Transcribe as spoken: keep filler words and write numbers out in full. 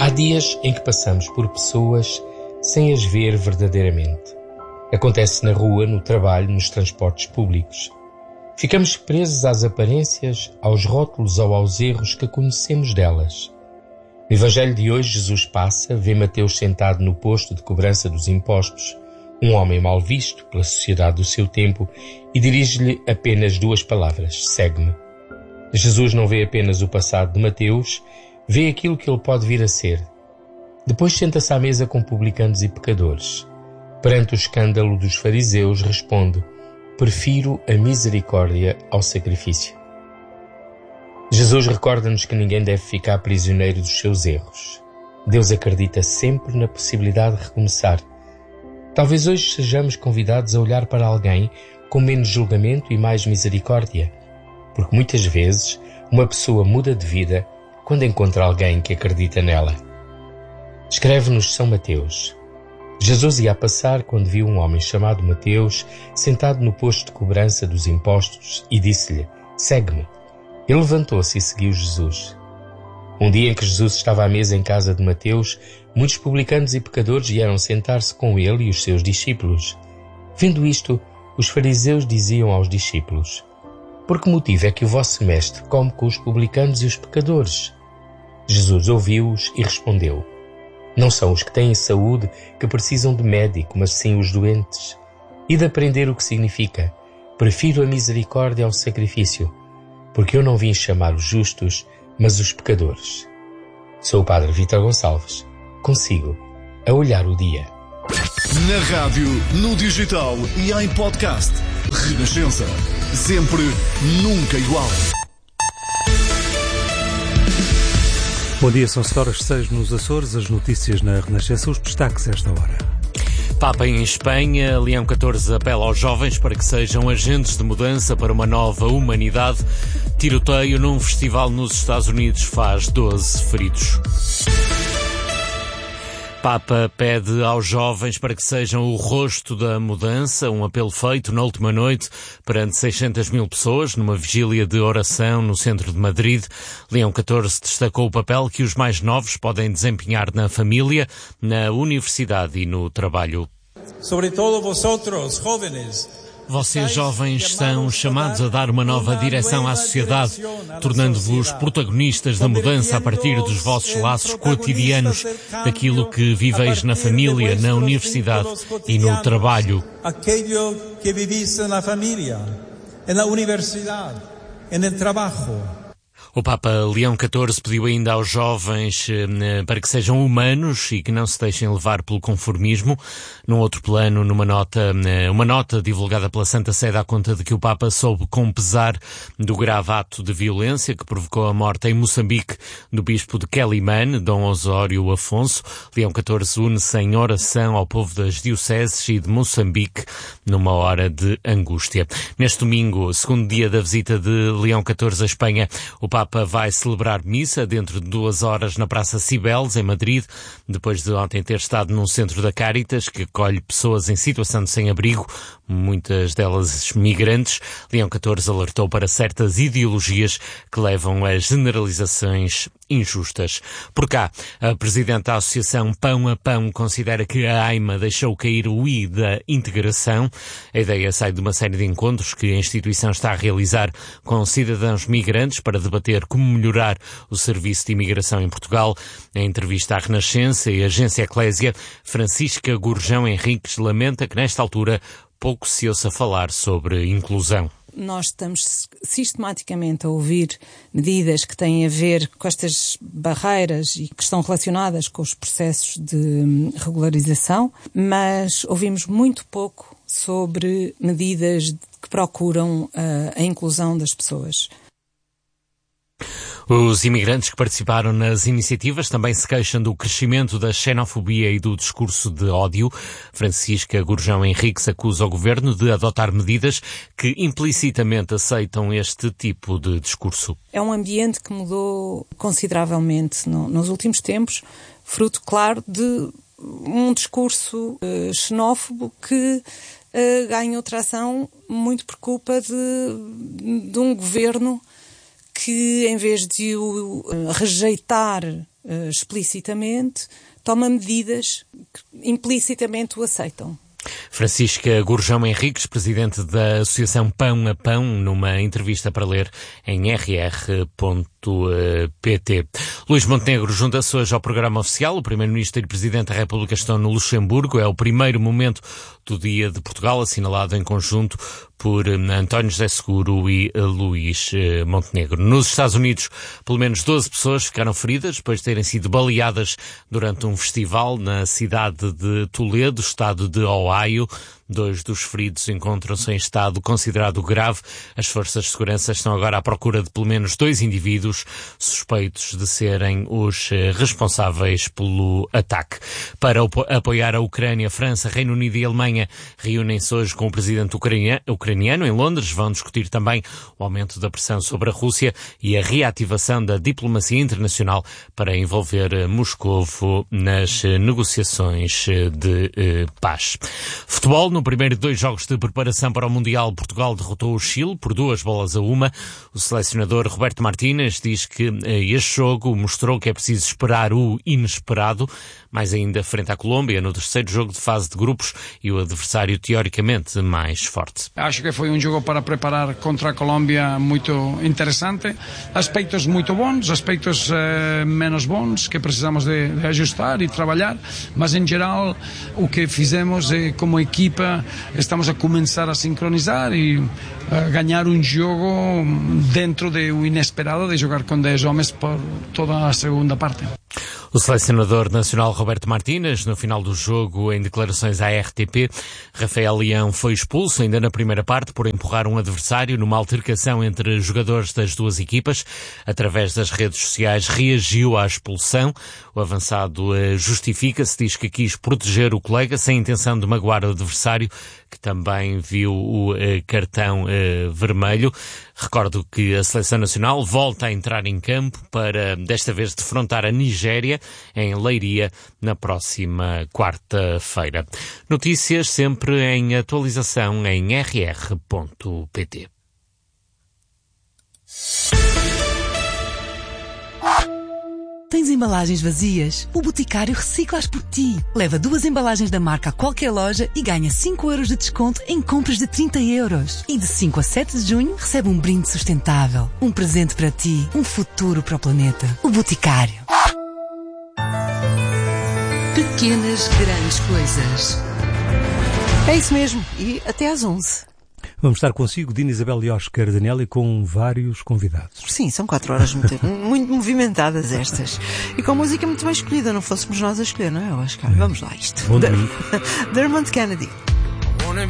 Há dias em que passamos por pessoas sem as ver verdadeiramente. Acontece na rua, no trabalho, nos transportes públicos. Ficamos presos às aparências, aos rótulos ou aos erros que conhecemos delas. No Evangelho de hoje, Jesus passa, vê Mateus sentado no posto de cobrança dos impostos, um homem mal visto pela sociedade do seu tempo, e dirige-lhe apenas duas palavras: segue-me. Jesus não vê apenas o passado de Mateus, vê aquilo que ele pode vir a ser. Depois senta-se à mesa com publicanos e pecadores. Perante o escândalo dos fariseus, responde: prefiro a misericórdia ao sacrifício. Jesus recorda-nos que ninguém deve ficar prisioneiro dos seus erros. Deus acredita sempre na possibilidade de recomeçar. Talvez hoje sejamos convidados a olhar para alguém com menos julgamento e mais misericórdia, porque muitas vezes uma pessoa muda de vida quando encontra alguém que acredita nela. Escreve-nos São Mateus: Jesus ia a passar quando viu um homem chamado Mateus sentado no posto de cobrança dos impostos e disse-lhe: segue-me. Ele levantou-se e seguiu Jesus. Um dia em que Jesus estava à mesa em casa de Mateus, muitos publicanos e pecadores vieram sentar-se com ele e os seus discípulos. Vendo isto, os fariseus diziam aos discípulos: por que motivo é que o vosso mestre come com os publicanos e os pecadores? Jesus ouviu-os e respondeu: não são os que têm saúde que precisam de médico, mas sim os doentes. E de aprender o que significa: prefiro a misericórdia ao sacrifício, porque eu não vim chamar os justos, mas os pecadores. Sou o Padre Vítor Gonçalves, consigo a olhar o dia. Na rádio, no digital e em podcast. Renascença. Sempre, nunca igual. Bom dia, são sete horas seis nos Açores, as notícias na Renascença, os destaques a esta hora. Papa em Espanha, Leão catorze apela aos jovens para que sejam agentes de mudança para uma nova humanidade. Tiroteio num festival nos Estados Unidos faz doze feridos. Papa pede aos jovens para que sejam o rosto da mudança, um apelo feito na última noite perante seiscentas mil pessoas numa vigília de oração no centro de Madrid. Leão catorze destacou o papel que os mais novos podem desempenhar na família, na universidade e no trabalho. Sobretudo vosotros, jóvenes. Vocês, jovens, são chamados a dar uma nova direção à sociedade, tornando-vos protagonistas da mudança a partir dos vossos laços cotidianos, daquilo que viveis na família, na universidade e no trabalho. Aquilo que vivis na família, na universidade, no trabalho. O Papa Leão catorze pediu ainda aos jovens eh, para que sejam humanos e que não se deixem levar pelo conformismo. Num outro plano, numa nota, eh, uma nota divulgada pela Santa Sé dá conta de que o Papa soube com pesar do grave ato de violência que provocou a morte em Moçambique do bispo de Quelimane, Dom Osório Afonso. Leão catorze une-se em oração ao povo das dioceses e de Moçambique numa hora de angústia. Neste domingo, segundo dia da visita de Leão catorze à Espanha, o Papa O Papa vai celebrar missa dentro de duas horas na Praça Cibeles, em Madrid, depois de ontem ter estado num centro da Cáritas, que acolhe pessoas em situação de sem-abrigo, muitas delas migrantes. Leão catorze alertou para certas ideologias que levam a generalizações injustas. Por cá, a Presidente da Associação Pão a Pão considera que a AIMA deixou cair o I da integração. A ideia sai de uma série de encontros que a instituição está a realizar com cidadãos migrantes para debater como melhorar o serviço de imigração em Portugal. Em entrevista à Renascença e à Agência Eclésia, Francisca Gurjão Henriques lamenta que nesta altura pouco se ouça falar sobre inclusão. Nós estamos sistematicamente a ouvir medidas que têm a ver com estas barreiras e que estão relacionadas com os processos de regularização, mas ouvimos muito pouco sobre medidas que procuram a, a inclusão das pessoas. Os imigrantes que participaram nas iniciativas também se queixam do crescimento da xenofobia e do discurso de ódio. Francisca Gurjão Henriques acusa o governo de adotar medidas que implicitamente aceitam este tipo de discurso. É um ambiente que mudou consideravelmente no, nos últimos tempos, fruto, claro, de um discurso uh, xenófobo que uh, ganhou tração muito por culpa de, de um governo que, em vez de o rejeitar uh, explicitamente, toma medidas que implicitamente o aceitam. Francisca Gurjão Henriques, presidente da Associação Pão a Pão, numa entrevista para ler em r r ponto p t. Luís Montenegro junta-se hoje ao programa oficial. O primeiro-ministro e presidente da República estão no Luxemburgo. É o primeiro momento do Dia de Portugal, assinalado em conjunto por António José Seguro e Luís Montenegro. Nos Estados Unidos, pelo menos doze pessoas ficaram feridas depois de terem sido baleadas durante um festival na cidade de Toledo, estado de Ohio. Dois dos feridos encontram-se em estado considerado grave. As forças de segurança estão agora à procura de pelo menos dois indivíduos suspeitos de serem os responsáveis pelo ataque. Para apoiar a Ucrânia, França, Reino Unido e Alemanha reúnem-se hoje com o presidente ucraniano em Londres. Vão discutir também o aumento da pressão sobre a Rússia e a reativação da diplomacia internacional para envolver Moscovo nas negociações de paz. Futebol. No primeiro de dois jogos de preparação para o Mundial, Portugal derrotou o Chile por duas bolas a uma. O selecionador Roberto Martínez diz que este jogo mostrou que é preciso esperar o inesperado, mais ainda frente à Colômbia, no terceiro jogo de fase de grupos e o adversário teoricamente mais forte. Acho que foi um jogo para preparar contra a Colômbia muito interessante. Aspectos muito bons, aspectos eh, menos bons que precisamos de, de ajustar e trabalhar, mas em geral o que fizemos é, como equipa, estamos a começar a sincronizar e a ganhar um jogo dentro do inesperado de jogar com dez homens por toda a segunda parte. O selecionador nacional Roberto Martínez, no final do jogo, em declarações à R T P, Rafael Leão foi expulso ainda na primeira parte por empurrar um adversário numa altercação entre jogadores das duas equipas. Através das redes sociais reagiu à expulsão. O avançado justifica-se, diz que quis proteger o colega sem intenção de magoar o adversário, que também viu o cartão vermelho. Recordo que a Seleção Nacional volta a entrar em campo para, desta vez, defrontar a Nigéria em Leiria na próxima quarta-feira. Notícias sempre em atualização em r r ponto p t. Tens embalagens vazias? O Boticário recicla-as por ti. Leva duas embalagens da marca a qualquer loja e ganha cinco euros de desconto em compras de trinta euros. E de cinco a sete de junho recebe um brinde sustentável. Um presente para ti, um futuro para o planeta. O Boticário. Pequenas grandes coisas. É isso mesmo. E até às onze. Vamos estar consigo, Dina Isabel e Oscar Danelli, com vários convidados. Sim, são quatro horas muito, muito movimentadas estas. E com música muito bem escolhida, não fôssemos nós a escolher, não é, Oscar? É. Vamos lá, isto. Bom Dermot Kennedy.